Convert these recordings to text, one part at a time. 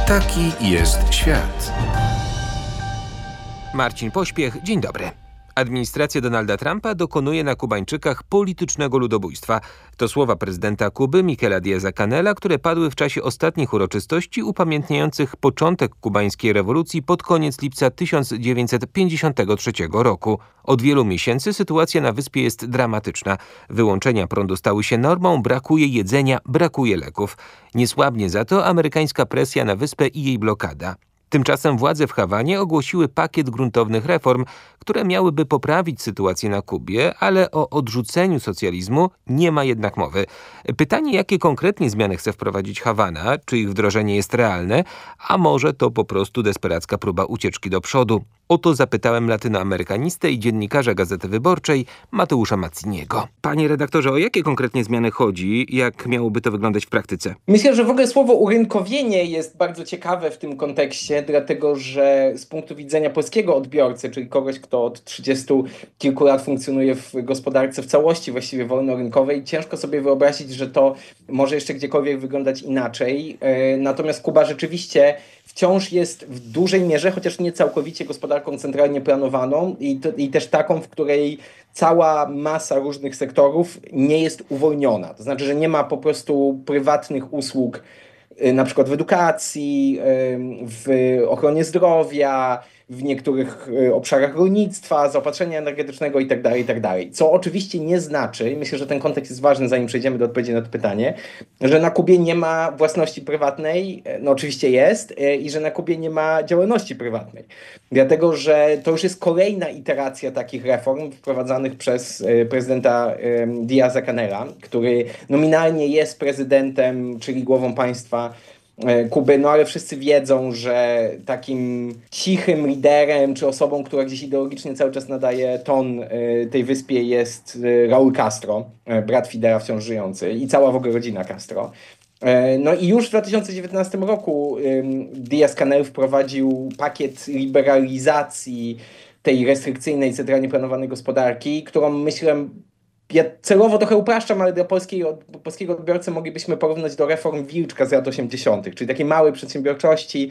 Taki jest świat. Marcin Pośpiech, dzień dobry. Administracja Donalda Trumpa dokonuje na Kubańczykach politycznego ludobójstwa. To słowa prezydenta Kuby Michela Díaza-Canela, które padły w czasie ostatnich uroczystości upamiętniających początek kubańskiej rewolucji pod koniec lipca 1953 roku. Od wielu miesięcy sytuacja na wyspie jest dramatyczna. Wyłączenia prądu stały się normą, brakuje jedzenia, brakuje leków. Nie słabnie za to amerykańska presja na wyspę i jej blokada. Tymczasem władze w Hawanie ogłosiły pakiet gruntownych reform, które miałyby poprawić sytuację na Kubie, ale o odrzuceniu socjalizmu nie ma jednak mowy. Pytanie, jakie konkretnie zmiany chce wprowadzić Hawana, czy ich wdrożenie jest realne, a może to po prostu desperacka próba ucieczki do przodu. O to zapytałem latynoamerykanistę i dziennikarza Gazety Wyborczej Mateusza Mazziniego. Panie redaktorze, o jakie konkretnie zmiany chodzi? Jak miałoby to wyglądać w praktyce? Myślę, że w ogóle słowo urynkowienie jest bardzo ciekawe w tym kontekście, dlatego że z punktu widzenia polskiego odbiorcy, czyli kogoś, kto od 30 kilku lat funkcjonuje w gospodarce w całości właściwie wolnorynkowej, ciężko sobie wyobrazić, że to może jeszcze gdziekolwiek wyglądać inaczej. Natomiast Kuba rzeczywiście wciąż jest w dużej mierze, chociaż nie całkowicie, gospodarką centralnie planowaną i też taką, w której cała masa różnych sektorów nie jest uwolniona. To znaczy, że nie ma po prostu prywatnych usług, na przykład w edukacji, w ochronie zdrowia, w niektórych obszarach rolnictwa, zaopatrzenia energetycznego itd., itd. Co oczywiście nie znaczy, i myślę, że ten kontekst jest ważny, zanim przejdziemy do odpowiedzi na to pytanie, że na Kubie nie ma własności prywatnej, no oczywiście jest, i że na Kubie nie ma działalności prywatnej. Dlatego, że to już jest kolejna iteracja takich reform wprowadzanych przez prezydenta Díaza-Canela, który nominalnie jest prezydentem, czyli głową państwa Kuby, no ale wszyscy wiedzą, że takim cichym liderem, czy osobą, która gdzieś ideologicznie cały czas nadaje ton tej wyspie, jest Raúl Castro, brat Fidela wciąż żyjący, i cała w ogóle rodzina Castro. No i już w 2019 roku Díaz-Canel wprowadził pakiet liberalizacji tej restrykcyjnej, centralnie planowanej gospodarki, którą myślę, ja celowo trochę upraszczam, ale dla polskiego odbiorcy moglibyśmy porównać do reform Wilczka z lat 80., czyli takiej małej przedsiębiorczości.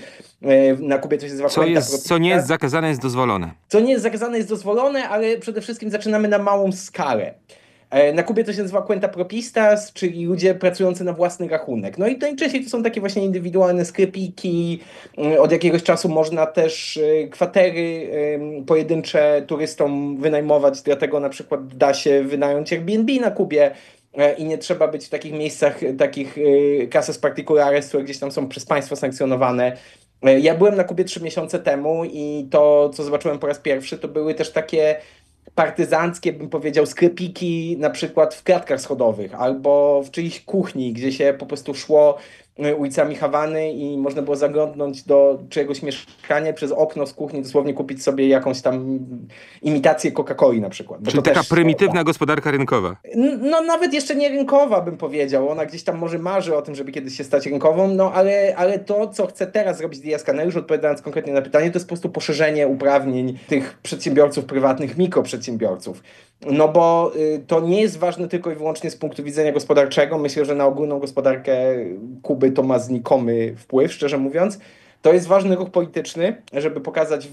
Na Kubie to się nazywa Co nie jest zakazane, jest dozwolone. Co nie jest zakazane, jest dozwolone, ale przede wszystkim zaczynamy na małą skalę. Na Kubie to się nazywa cuenta propistas, czyli ludzie pracujący na własny rachunek. No i najczęściej to są takie właśnie indywidualne sklepiki. Od jakiegoś czasu można też kwatery pojedyncze turystom wynajmować, dlatego na przykład da się wynająć Airbnb na Kubie i nie trzeba być w takich miejscach, takich casas particulares, które gdzieś tam są przez państwo sankcjonowane. Ja byłem na Kubie 3 miesiące temu i to, co zobaczyłem po raz pierwszy, to były też takie partyzanckie, bym powiedział, sklepiki na przykład w klatkach schodowych albo w czyjejś kuchni, gdzie się po prostu szło ulicami Hawany i można było zaglądnąć do czyjegoś mieszkania przez okno z kuchni, dosłownie kupić sobie jakąś tam imitację Coca-Coli na przykład. Czyli taka prymitywna gospodarka rynkowa. No nawet jeszcze nie rynkowa, bym powiedział. Ona gdzieś tam może marzy o tym, żeby kiedyś się stać rynkową, no ale to, co chce teraz zrobić Díaz-Canel, już odpowiadając konkretnie na pytanie, to jest po prostu poszerzenie uprawnień tych przedsiębiorców prywatnych, mikroprzedsiębiorców. No bo to nie jest ważne tylko i wyłącznie z punktu widzenia gospodarczego. Myślę, że na ogólną gospodarkę Kuby to ma znikomy wpływ, szczerze mówiąc. To jest ważny ruch polityczny, żeby pokazać,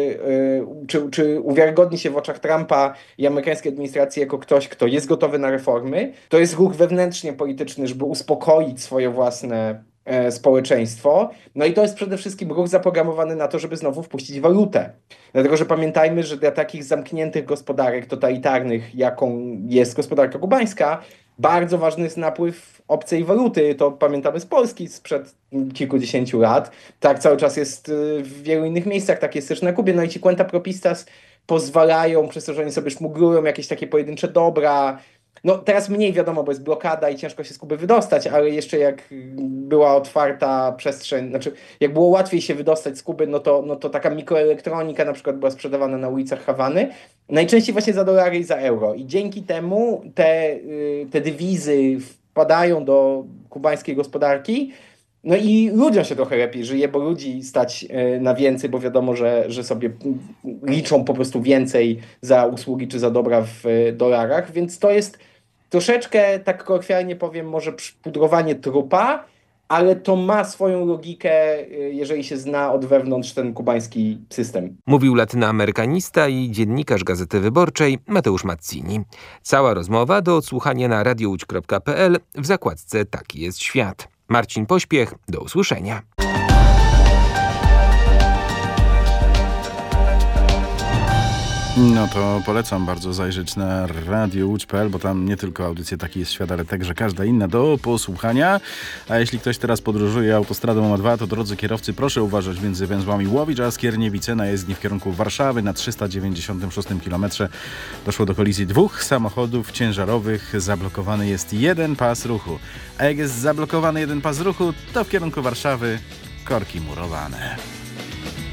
czy uwiarygodni się w oczach Trumpa i amerykańskiej administracji jako ktoś, kto jest gotowy na reformy. To jest ruch wewnętrznie polityczny, żeby uspokoić swoje własne społeczeństwo. No i to jest przede wszystkim ruch zaprogramowany na to, żeby znowu wpuścić walutę. Dlatego, że pamiętajmy, że dla takich zamkniętych gospodarek totalitarnych, jaką jest gospodarka kubańska, bardzo ważny jest napływ obcej waluty. To pamiętamy z Polski sprzed kilkudziesięciu lat. Tak cały czas jest w wielu innych miejscach, tak jest też na Kubie. No i ci cuenta propistas pozwalają, przez to, że oni sobie szmuglują jakieś takie pojedyncze dobra. No teraz mniej wiadomo, bo jest blokada i ciężko się z Kuby wydostać, ale jeszcze jak była otwarta przestrzeń, znaczy jak było łatwiej się wydostać z Kuby, no to taka mikroelektronika na przykład była sprzedawana na ulicach Hawany, najczęściej właśnie za dolary i za euro. I dzięki temu te dywizy wpadają do kubańskiej gospodarki, no i ludziom się trochę lepiej żyje, bo ludzi stać na więcej, bo wiadomo, że sobie liczą po prostu więcej za usługi czy za dobra w dolarach, więc to jest troszeczkę, tak kolokwialnie powiem, może przypudrowanie trupa, ale to ma swoją logikę, jeżeli się zna od wewnątrz ten kubański system. Mówił latynoamerykanista i dziennikarz Gazety Wyborczej Mateusz Mazzini. Cała rozmowa do odsłuchania na radiołódź.pl w zakładce Taki jest świat. Marcin Pośpiech, do usłyszenia. No to polecam bardzo zajrzeć na radiołódź.pl, bo tam nie tylko audycje Taki jest świat, ale także każda inna do posłuchania. A jeśli ktoś teraz podróżuje autostradą A2, to drodzy kierowcy, proszę uważać między węzłami Łowicz a Skierniewice na jezdni w kierunku Warszawy. Na 396 km doszło do kolizji dwóch samochodów ciężarowych. Zablokowany jest jeden pas ruchu. A jak jest zablokowany jeden pas ruchu, to w kierunku Warszawy korki murowane.